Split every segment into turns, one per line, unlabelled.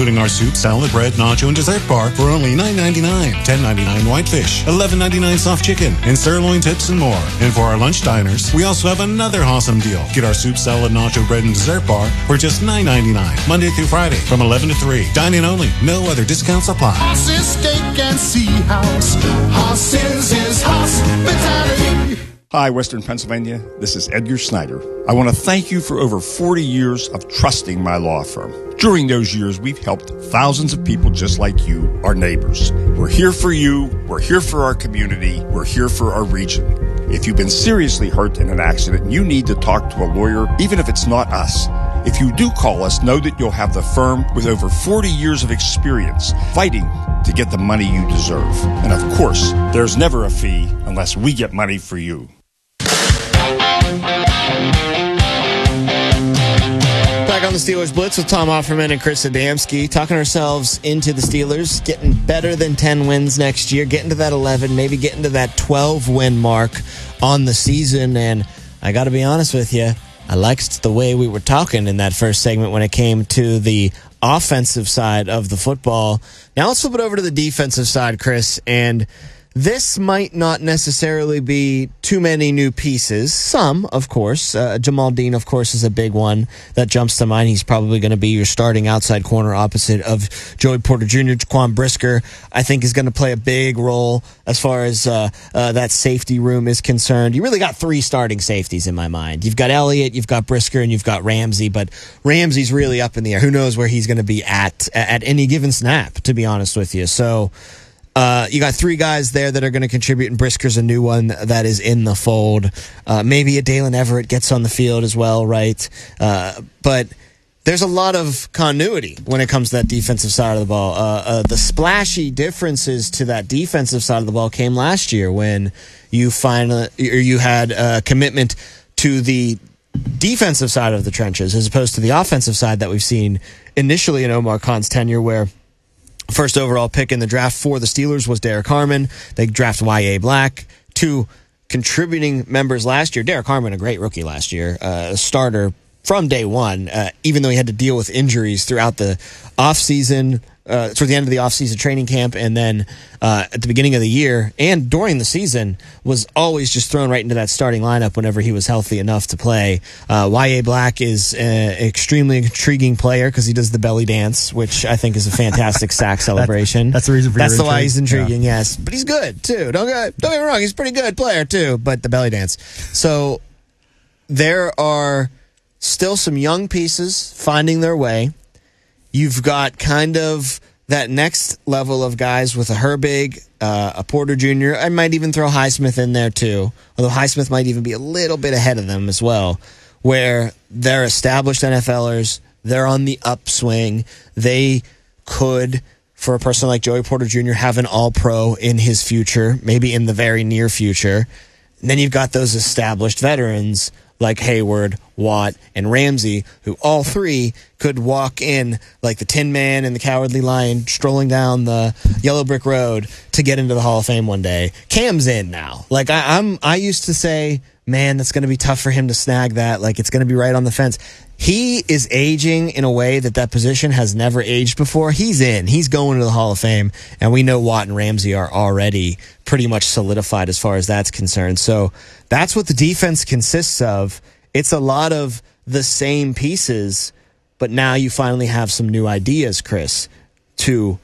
including our soup, salad, bread, nacho, and dessert bar for only $9.99. $10.99 whitefish, $11.99 soft chicken, and sirloin tips and more. And for our lunch diners, we also have another awesome deal. Get our soup, salad, nacho, bread, and dessert bar for just $9.99, Monday through Friday from 11 to 3. Dine-in only. No other discounts apply.
Hoss's Steak and Sea House. Hoss's is hospitality.
Hi, Western Pennsylvania. This is Edgar Snyder. I want to thank you for over 40 years of trusting my law firm. During those years, we've helped thousands of people just like you, our neighbors. We're here for you. We're here for our community. We're here for our region. If you've been seriously hurt in an accident and you need to talk to a lawyer, even if it's not us, if you do call us, know that you'll have the firm with over 40 years of experience fighting to get the money you deserve. And of course, there's never a fee unless we get money for you.
Back on the Steelers Blitz with Tom Offerman and Chris Adamski, talking ourselves into the Steelers, getting better than 10 wins next year, getting to that 11, maybe getting to that 12-win mark on the season. And I got to be honest with you, I liked the way we were talking in that first segment when it came to the offensive side of the football. Now let's flip it over to the defensive side, Chris, and this might not necessarily be too many new pieces. Some, of course. Jamal Dean, of course, is a big one that jumps to mind. He's probably going to be your starting outside corner opposite of Joey Porter Jr. Jaquan Brisker, I think, is going to play a big role as far as that safety room is concerned. You really got three starting safeties in my mind. You've got Elliott, you've got Brisker, and you've got Ramsey, but Ramsey's really up in the air. Who knows where he's going to be at any given snap, to be honest with you. So you got three guys there that are going to contribute, and Brisker's a new one that is in the fold. Maybe a Dalen Everett gets on the field as well, right? But there's a lot of continuity when it comes to that defensive side of the ball. The splashy differences to that defensive side of the ball came last year when you had a commitment to the defensive side of the trenches as opposed to the offensive side that we've seen initially in Omar Khan's tenure, where first overall pick in the draft for the Steelers was Derek Harmon. They draft Y.A. Black. Two contributing members last year. Derek Harmon, a great rookie last year, a starter from day one, even though he had to deal with injuries throughout the offseason, toward the end of the offseason training camp, and then at the beginning of the year and during the season was always just thrown right into that starting lineup whenever he was healthy enough to play. Y.A. Black is an extremely intriguing player because he does the belly dance, which I think is a fantastic sack celebration.
That's the reason for
That's
your
the why
intrigue.
he's intriguing, yes. But he's good, too. Don't get me wrong, he's a pretty good player, too, but the belly dance. So there are still some young pieces finding their way. You've got kind of that next level of guys with a Herbig, a Porter Jr. I might even throw Highsmith in there too, although Highsmith might even be a little bit ahead of them as well, where they're established NFLers, they're on the upswing. They could, for a person like Joey Porter Jr., have an all-pro in his future, maybe in the very near future. And then you've got those established veterans like Hayward, Watt, and Ramsey, who all three could walk in like the Tin Man and the Cowardly Lion strolling down the yellow brick road to get into the Hall of Fame one day. Cam's in now. Like I used to say, man, that's going to be tough for him to snag that. Like it's going to be right on the fence. He is aging in a way that position has never aged before. He's in. He's going to the Hall of Fame, and we know Watt and Ramsey are already pretty much solidified as far as that's concerned. So that's what the defense consists of. It's a lot of the same pieces, but now you finally have some new ideas, Chris, to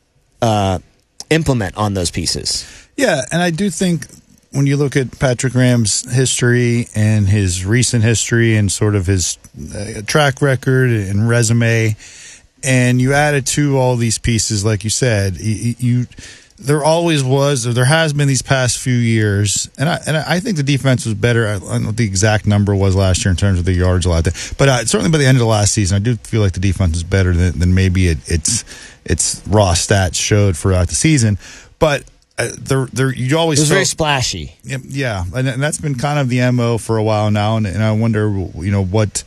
implement on those pieces.
Yeah, and I do think when you look at Patrick Graham's history and his recent history and sort of his track record and resume, and you add it to all these pieces, like you said, there always was, or there has been these past few years, and I think the defense was better. I don't know what the exact number was last year in terms of the yards allowed, but certainly by the end of the last season, I do feel like the defense is better than maybe its raw stats showed throughout the season. But you always
it was very splashy.
Yeah, and that's been kind of the MO for a while now, and I wonder, what,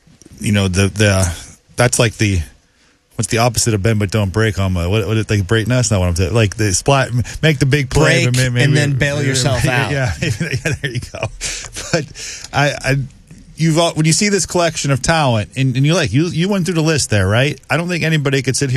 that's like the. What's the opposite of bend but don't break? What like break? No, that's not what I'm saying. Like the splat, make the big play,
break,
maybe,
and then bail yourself out.
Yeah, there you go. But when you see this collection of talent, and you went through the list there, right? I don't think anybody could sit here